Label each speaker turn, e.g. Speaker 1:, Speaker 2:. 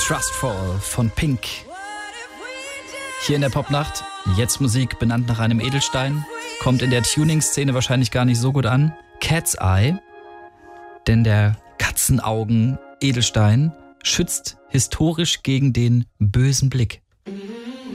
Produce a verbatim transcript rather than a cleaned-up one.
Speaker 1: Trustful von Pink. Hier in der Popnacht, jetzt Musik benannt nach einem Edelstein, kommt in der Tuning-Szene wahrscheinlich gar nicht so gut an. Cat's Eye, denn der Katzenaugen-Edelstein schützt historisch gegen den bösen Blick.